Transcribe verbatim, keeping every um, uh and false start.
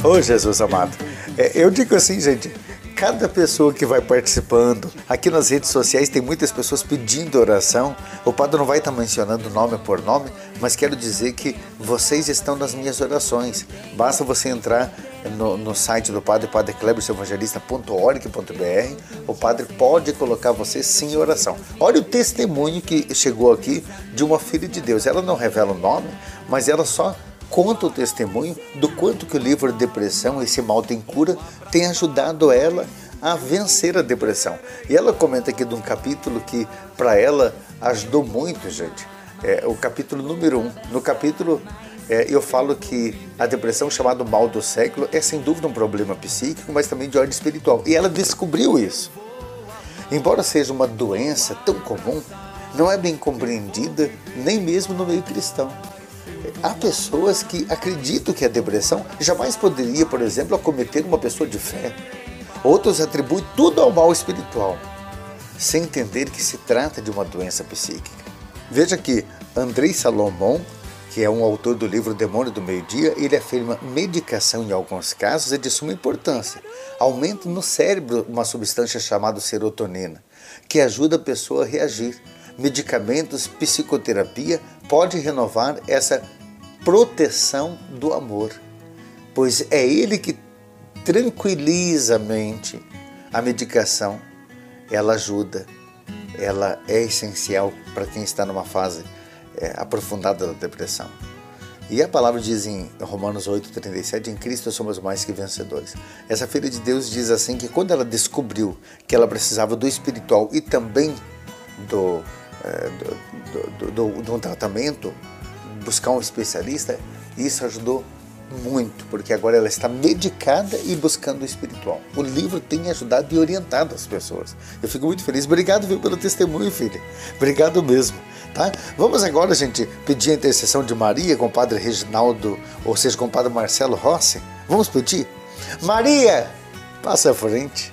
Ô Jesus amado, é, eu digo assim, gente, cada pessoa que vai participando, aqui nas redes sociais tem muitas pessoas pedindo oração, o padre não vai estar mencionando nome por nome, mas quero dizer que vocês estão nas minhas orações, basta você entrar no, no site do padre, padre kleber evangelista ponto org ponto br, o padre pode colocar você sim em oração. Olha o testemunho que chegou aqui de uma filha de Deus, ela não revela o nome, mas ela só conta o testemunho do quanto que o livro Depressão, esse mal tem cura, tem ajudado ela a vencer a depressão. E ela comenta aqui de um capítulo que para ela ajudou muito, gente. É o capítulo número um. No capítulo é, eu falo que a depressão, chamado mal do século, é sem dúvida um problema psíquico, mas também de ordem espiritual. E ela descobriu isso. Embora seja uma doença tão comum, não é bem compreendida nem mesmo no meio cristão. Há pessoas que acreditam que a depressão jamais poderia, por exemplo, acometer uma pessoa de fé. Outros atribuem tudo ao mal espiritual, sem entender que se trata de uma doença psíquica. Veja que Andrei Salomão, que é um autor do livro Demônio do Meio-Dia, ele afirma que medicação, em alguns casos, é de suma importância. Aumenta no cérebro uma substância chamada serotonina, que ajuda a pessoa a reagir. Medicamentos, psicoterapia pode renovar essa proteção do amor, pois é ele que tranquiliza a mente. A medicação, ela ajuda, ela é essencial para quem está numa fase é, aprofundada da depressão. E a palavra diz em Romanos oito, trinta e sete, em Cristo somos mais que vencedores. Essa filha de Deus diz assim que quando ela descobriu que ela precisava do espiritual e também do É, do, do, do, do um tratamento, buscar um especialista, isso ajudou muito, porque agora ela está medicada e buscando o espiritual. O livro tem ajudado e orientado as pessoas. Eu fico muito feliz. Obrigado, viu, pelo testemunho, filha. Obrigado mesmo. Tá? Vamos agora, gente, pedir a intercessão de Maria com o padre Reginaldo, ou seja, com o padre Marcelo Rossi. Vamos pedir? Maria, passa à frente.